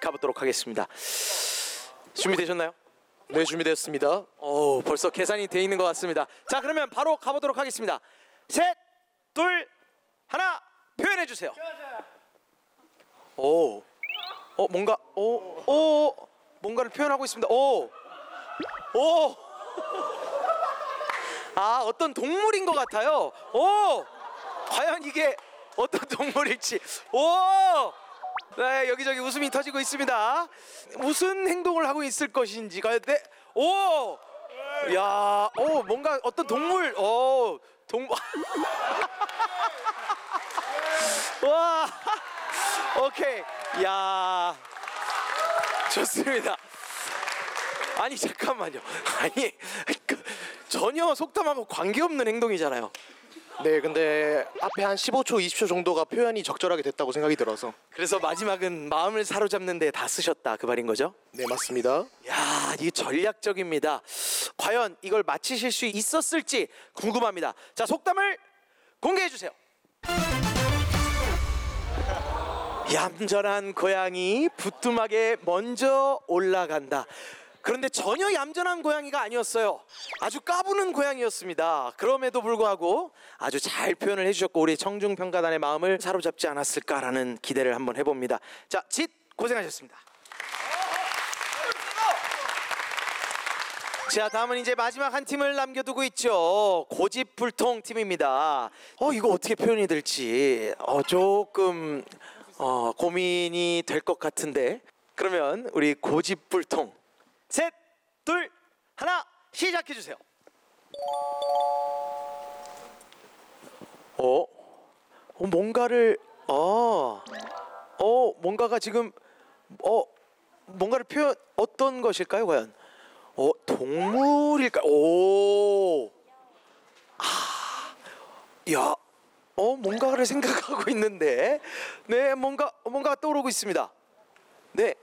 가보도록 하겠습니다. 준비되셨나요? 네, 준비되었습니다. 벌써 계산이 돼 있는 것 같습니다. 자, 그러면 바로 가보도록 하겠습니다. 셋, 둘, 하나, 표현해 주세요. 뭔가를 표현하고 있습니다. 어떤 동물인 것 같아요. 과연 이게 어떤 동물일지. 네, 여기저기 웃음이 터지고 있습니다. 무슨 행동을 하고 있을 것인지가. 네, 뭔가 어떤 동물. 와, 오케이. 야, 좋습니다. 아니 잠깐만요. 아니 전혀 속담하고 관계없는 행동이잖아요. 네, 근데 앞에 한 15초, 20초 정도가 표현이 적절하게 됐다고 생각이 들어서. 그래서 마지막은 마음을 사로잡는 데 다 쓰셨다 그 말인 거죠? 네, 맞습니다. 야, 이게 전략적입니다. 과연 이걸 맞히실 수 있었을지 궁금합니다. 자, 속담을 공개해 주세요. 얌전한 고양이 부뚜막에 먼저 올라간다. 그런데 전혀 얌전한 고양이가 아니었어요. 아주 까부는 고양이였습니다. 그럼에도 불구하고 아주 잘 표현을 해주셨고 우리 청중평가단의 마음을 사로잡지 않았을까라는 기대를 한번 해봅니다. 자, 짓 고생하셨습니다. 자, 다음은 이제 마지막 한 팀을 남겨두고 있죠. 고집불통 팀입니다. 이거 어떻게 표현이 될지 조금 고민이 될 것 같은데, 그러면 우리 고집불통 셋, 둘, 하나, 시작해 주세요. 뭔가를 뭔가가 지금 뭔가를 표현, 어떤 것일까요, 과연? 동물일까요? 뭔가를 생각하고 있는데, 네, 뭔가 떠오르고 있습니다. 네,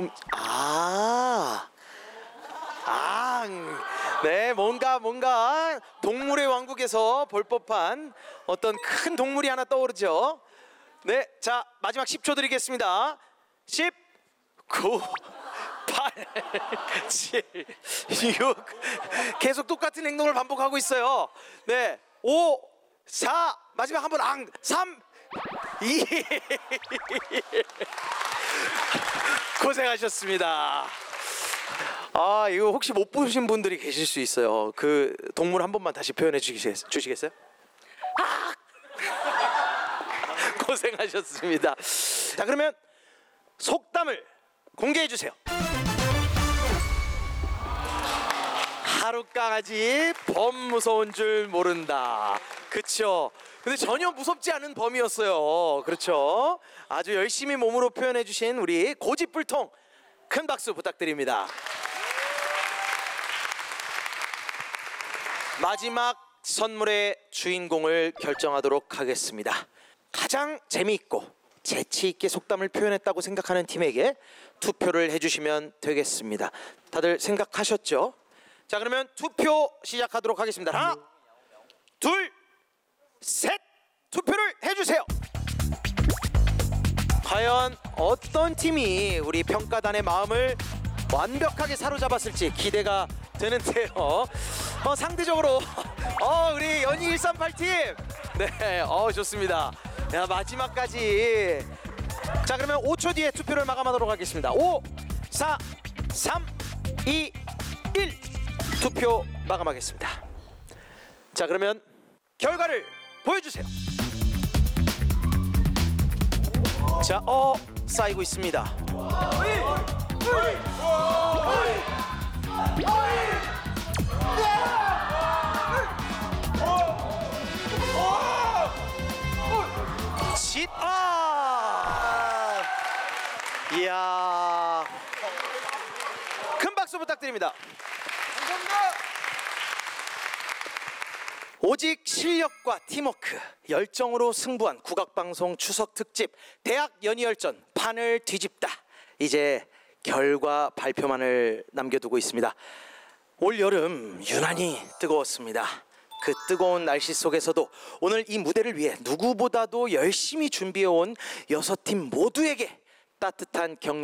네, 뭔가 동물의 왕국에서 볼 법한 어떤 큰 동물이 하나 떠오르죠. 네, 자, 마지막 10초 드리겠습니다. 10, 9, 8, 7, 6. 계속 똑같은 행동을 반복하고 있어요. 네, 5, 4, 마지막 한번 3, 2. 고생하셨습니다. 이거 혹시 못 보신 분들이 계실 수 있어요. 그 동물 한 번만 다시 표현해 주시겠어요? 고생하셨습니다. 자, 그러면 속담을 공개해 주세요. 하룻강아지 범 무서운 줄 모른다. 그쵸? 근데 전혀 무섭지 않은 범이었어요. 그렇죠? 아주 열심히 몸으로 표현해 주신 우리 고집불통, 큰 박수 부탁드립니다. 마지막 선물의 주인공을 결정하도록 하겠습니다. 가장 재미있고 재치있게 속담을 표현했다고 생각하는 팀에게 투표를 해주시면 되겠습니다. 다들 생각하셨죠? 자, 그러면 투표 시작하도록 하겠습니다. 하나, 둘, 셋! 투표를 해주세요. 과연 어떤 팀이 우리 평가단의 마음을 완벽하게 사로잡았을지 기대가 되는데요. 상대적으로 우리 연희 138팀, 네, 좋습니다. 야, 마지막까지. 자, 그러면 5초 뒤에 투표를 마감하도록 하겠습니다. 5, 4, 3, 2, 1. 투표 마감하겠습니다. 자, 그러면 결과를 보여주세요. 자, 쌓이고 있습니다. 이야, 큰 박수 부탁드립니다. 오직 실력과 팀워크, 열정으로 승부한 국악방송 추석 특집 대학 연희열전 판을 뒤집다. 이제 결과 발표만을 남겨두고 있습니다. 올 여름 유난히 뜨거웠습니다. 그 뜨거운 날씨 속에서도 오늘 이 무대를 위해 누구보다도 열심히 준비해온 6팀 모두에게 따뜻한 격려